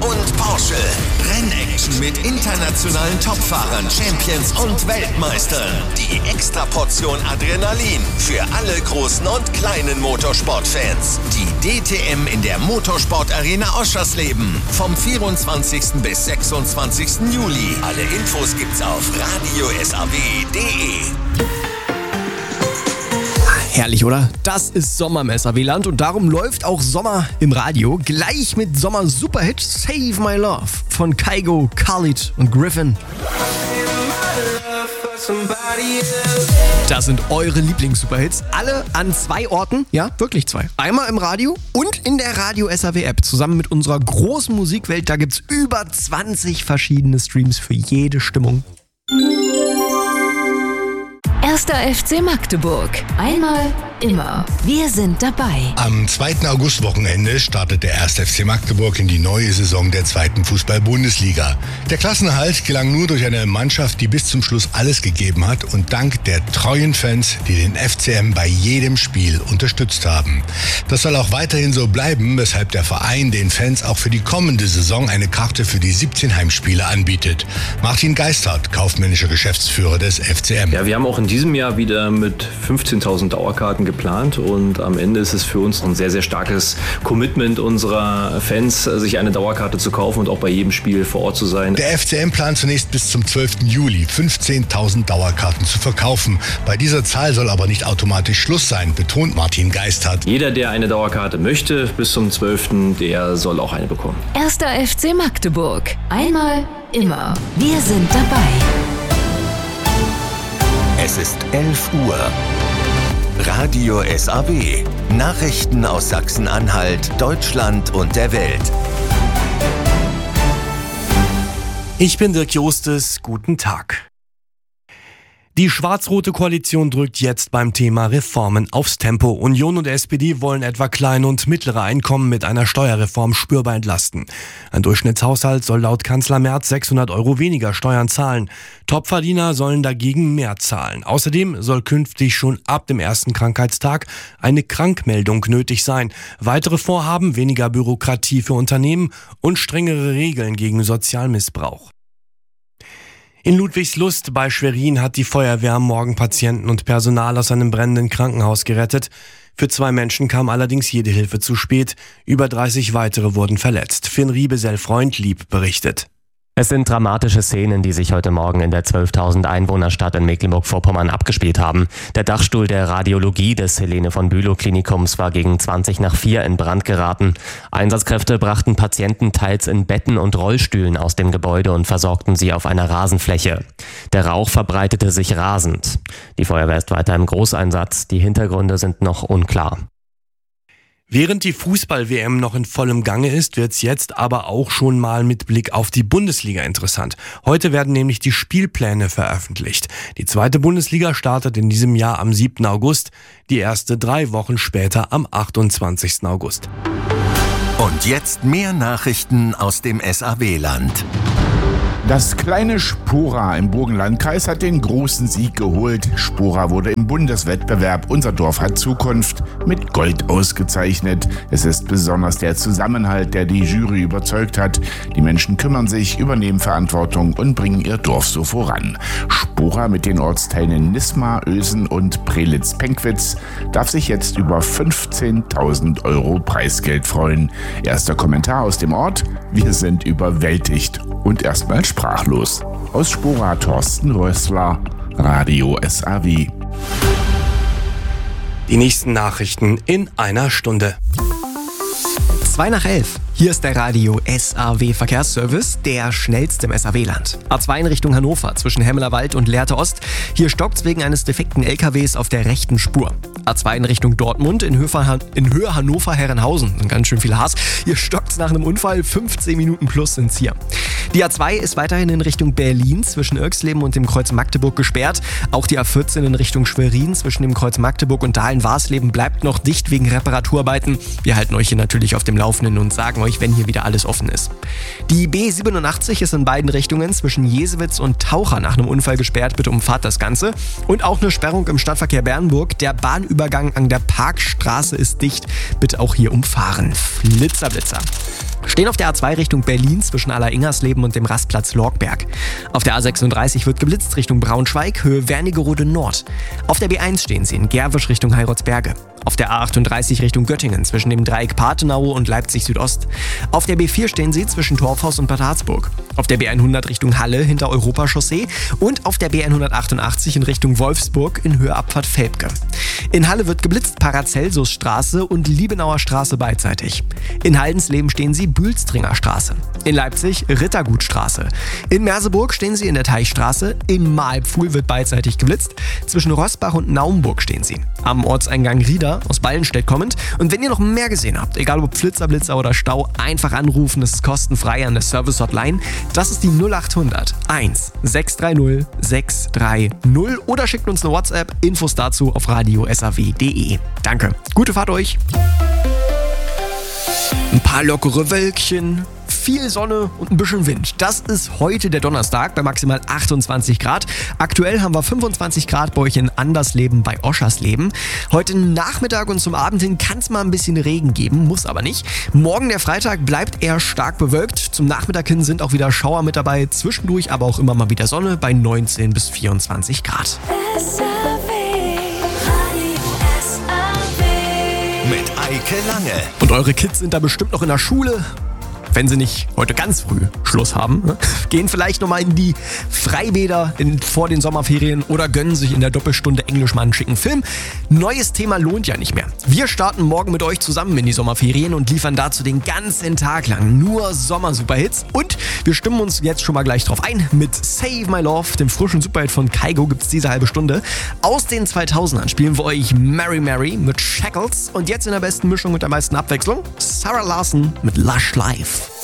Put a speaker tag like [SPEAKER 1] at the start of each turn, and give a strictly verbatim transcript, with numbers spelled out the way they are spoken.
[SPEAKER 1] und Porsche. Rennaction mit internationalen Topfahrern, Champions und Weltmeistern. Die Extraportion Adrenalin für alle großen und kleinen Motorsportfans. Die D T M in der Motorsport-Arena Oschersleben. Vom vierundzwanzigsten bis sechsundzwanzigsten Juli. Alle Infos gibt's auf radio s a w punkt d e.
[SPEAKER 2] Herrlich, oder? Das ist Sommer im S A W-Land und darum läuft auch Sommer im Radio. Gleich mit Sommer-Superhit Save My Love von Kygo, Khalid und Griffin. Das sind eure Lieblings-Superhits. Alle an zwei Orten. Ja, wirklich zwei. Einmal im Radio und in der Radio-S A W-App. Zusammen mit unserer großen Musikwelt. Da gibt's über zwanzig verschiedene Streams für jede Stimmung.
[SPEAKER 3] Erster F C Magdeburg. Einmal, immer. Wir sind dabei.
[SPEAKER 4] Am zweiten August-Wochenende startet der erste F C Magdeburg in die neue Saison der zweiten Fußball-Bundesliga. Der Klassenerhalt gelang nur durch eine Mannschaft, die bis zum Schluss alles gegeben hat und dank der treuen Fans, die den F C M bei jedem Spiel unterstützt haben. Das soll auch weiterhin so bleiben, weshalb der Verein den Fans auch für die kommende Saison eine Karte für die siebzehn Heimspiele anbietet. Martin Geisthardt, kaufmännischer Geschäftsführer des F C M.
[SPEAKER 5] Ja, wir haben auch in diesem Jahr wieder mit fünfzehntausend Dauerkarten geplant und am Ende ist es für uns ein sehr, sehr starkes Commitment unserer Fans, sich eine Dauerkarte zu kaufen und auch bei jedem Spiel vor Ort zu sein.
[SPEAKER 4] Der F C M plant zunächst bis zum zwölften Juli fünfzehntausend Dauerkarten zu verkaufen. Bei dieser Zahl soll aber nicht automatisch Schluss sein, betont Martin Geisthardt.
[SPEAKER 5] Jeder, der eine Dauerkarte möchte, bis zum zwölften, der soll auch eine bekommen.
[SPEAKER 3] Erster F C Magdeburg. Einmal, immer. Wir sind dabei.
[SPEAKER 1] Es ist elf Uhr. Radio S A W. Nachrichten aus Sachsen-Anhalt, Deutschland und der Welt.
[SPEAKER 2] Ich bin Dirk Jostes. Guten Tag. Die schwarz-rote Koalition drückt jetzt beim Thema Reformen aufs Tempo. Union und S P D wollen etwa kleine und mittlere Einkommen mit einer Steuerreform spürbar entlasten. Ein Durchschnittshaushalt soll laut Kanzler Merz sechshundert Euro weniger Steuern zahlen. Topverdiener sollen dagegen mehr zahlen. Außerdem soll künftig schon ab dem ersten Krankheitstag eine Krankmeldung nötig sein. Weitere Vorhaben: weniger Bürokratie für Unternehmen und strengere Regeln gegen Sozialmissbrauch. In Ludwigslust bei Schwerin hat die Feuerwehr am Morgen Patienten und Personal aus einem brennenden Krankenhaus gerettet. Für zwei Menschen kam allerdings jede Hilfe zu spät. Über dreißig weitere wurden verletzt. Finn Riebesell-Freundlieb berichtet.
[SPEAKER 6] Es sind dramatische Szenen, die sich heute Morgen in der zwölftausend Einwohnerstadt in Mecklenburg-Vorpommern abgespielt haben. Der Dachstuhl der Radiologie des Helene von Bülow Klinikums war gegen zwanzig nach vier in Brand geraten. Einsatzkräfte brachten Patienten teils in Betten und Rollstühlen aus dem Gebäude und versorgten sie auf einer Rasenfläche. Der Rauch verbreitete sich rasend. Die Feuerwehr ist weiter im Großeinsatz. Die Hintergründe sind noch unklar.
[SPEAKER 2] Während die Fußball-W M noch in vollem Gange ist, wird's jetzt aber auch schon mal mit Blick auf die Bundesliga interessant. Heute werden nämlich die Spielpläne veröffentlicht. Die zweite Bundesliga startet in diesem Jahr am siebten August, die erste drei Wochen später am achtundzwanzigsten August.
[SPEAKER 1] Und jetzt mehr Nachrichten aus dem S A W-Land.
[SPEAKER 7] Das kleine Spora im Burgenlandkreis hat den großen Sieg geholt. Spora wurde im Bundeswettbewerb Unser Dorf hat Zukunft mit Gold ausgezeichnet. Es ist besonders der Zusammenhalt, der die Jury überzeugt hat. Die Menschen kümmern sich, übernehmen Verantwortung und bringen ihr Dorf so voran. Spora mit den Ortsteilen Nisma, Ösen und Prelitz-Penkwitz darf sich jetzt über fünfzehntausend Euro Preisgeld freuen. Erster Kommentar aus dem Ort: Wir sind überwältigt und erstmal sprachlos. Aus Spora Thorsten Rössler, Radio S A W.
[SPEAKER 2] Die nächsten Nachrichten in einer Stunde. Zwei nach elf. Hier ist der Radio S A W Verkehrsservice, der schnellste im S A W-Land. A zwei in Richtung Hannover zwischen Hemmelerwald und Lehrte Ost. Hier stockt's wegen eines defekten L K Ws auf der rechten Spur. A zwei in Richtung Dortmund in, Höfer, in Höhe Hannover-Herrenhausen. Ganz schön viel Hass. Hier stockt's nach einem Unfall. fünfzehn Minuten plus sind's hier. Die A zwei ist weiterhin in Richtung Berlin zwischen Irxleben und dem Kreuz Magdeburg gesperrt. Auch die A vierzehn in Richtung Schwerin zwischen dem Kreuz Magdeburg und Dahlen-Warsleben bleibt noch dicht wegen Reparaturarbeiten. Wir halten euch hier natürlich auf dem Laufenden und sagen euch, wenn hier wieder alles offen ist. Die B siebenundachtzig ist in beiden Richtungen zwischen Jesewitz und Taucher nach einem Unfall gesperrt. Bitte umfahrt das Ganze. Und auch eine Sperrung im Stadtverkehr Bernburg. Der Bahnübergang an der Parkstraße ist dicht. Bitte auch hier umfahren. Flitzer, Blitzer.
[SPEAKER 8] Stehen auf der A zwei Richtung Berlin zwischen Aller-Ingersleben und dem Rastplatz Lorgberg. Auf der A sechsunddreißig wird geblitzt Richtung Braunschweig, Höhe Wernigerode Nord. Auf der B eins stehen Sie in Gerwisch Richtung Heiratsberge. Auf der A achtunddreißig Richtung Göttingen zwischen dem Dreieck Pathenaue und Leipzig Südost. Auf der B vier stehen Sie zwischen Torfhaus und Bad Harzburg. Auf der B hundert Richtung Halle hinter Europachaussee und auf der B hundertachtundachtzig in Richtung Wolfsburg in Höhe Abfahrt Velpke. In Halle wird geblitzt Paracelsusstraße und Liebenauer Straße beidseitig. In Haldensleben stehen Sie Bülstringer Straße. In Leipzig Rittergutstraße. In Merseburg stehen Sie in der Teichstraße. In Mahlpfuhl wird beidseitig geblitzt. Zwischen Rossbach und Naumburg stehen Sie. Am Ortseingang Rieder aus Ballenstedt kommend. Und wenn ihr noch mehr gesehen habt, egal ob Flitzer, Blitzer oder Stau, einfach anrufen. Das ist kostenfrei an der Service-Hotline. Das ist die null achthundert eins sechs drei null sechs drei null oder schickt uns eine WhatsApp. Infos dazu auf radio s a w punkt d e. Danke. Gute Fahrt euch. Ein paar lockere Wölkchen, viel Sonne und ein bisschen Wind. Das ist heute der Donnerstag bei maximal achtundzwanzig Grad. Aktuell haben wir fünfundzwanzig Grad bei euch in Andersleben bei Oschersleben. Heute Nachmittag und zum Abend hin kann es mal ein bisschen Regen geben, muss aber nicht. Morgen der Freitag bleibt eher stark bewölkt. Zum Nachmittag hin sind auch wieder Schauer mit dabei. Zwischendurch aber auch immer mal wieder Sonne bei neunzehn bis vierundzwanzig Grad.
[SPEAKER 1] Mit Eike Lange.
[SPEAKER 8] Und eure Kids sind da bestimmt noch in der Schule. Wenn sie nicht heute ganz früh Schluss haben, ne? Gehen vielleicht nochmal in die Freibäder in, vor den Sommerferien oder gönnen sich in der Doppelstunde Englisch mal einen schicken Film. Neues Thema lohnt ja nicht mehr. Wir starten morgen mit euch zusammen in die Sommerferien und liefern dazu den ganzen Tag lang nur Sommer-Superhits. Und wir stimmen uns jetzt schon mal gleich drauf ein. Mit Save My Love, dem frischen Superhit von Kygo, gibt es diese halbe Stunde. Aus den zweitausendern spielen wir euch Mary Mary mit Shackles. Und jetzt in der besten Mischung mit der meisten Abwechslung Sarah Larson mit Lush Life.